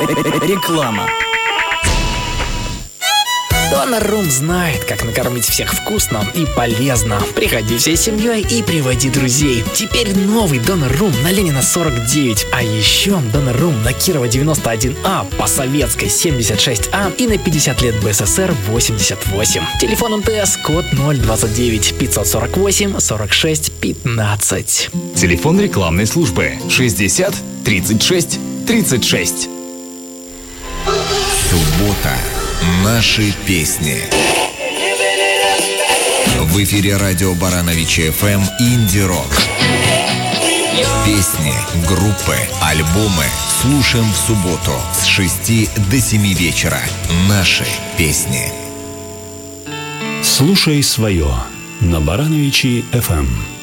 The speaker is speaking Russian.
Реклама. Донор-Рум знает, как накормить всех вкусно и полезно. Приходи всей семьей и приводи друзей. Теперь новый Донор-Рум на Ленина 49. А еще Донор-Рум на Кирова 91А, по Советской 76А и на 50 лет БССР 88. Телефон МТС код 029 548 46 15. Телефон рекламной службы 60 36 36. Суббота. Наши песни. В эфире радио Барановичи ФМ «Инди-рок». Песни, группы, альбомы слушаем в субботу с 6 до 7 вечера. Наши песни. Слушай свое на Барановичи ФМ.